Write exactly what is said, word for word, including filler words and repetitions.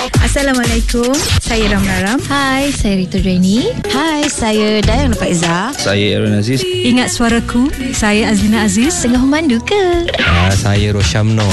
Assalamualaikum, saya Ramla Ram. Hai, saya Rita Reni. Hai, saya Dayang Faiza. Saya Aaron Aziz. Ingat suaraku, saya Azlina Aziz. Tengah memandu ke? Uh, saya Roshamno.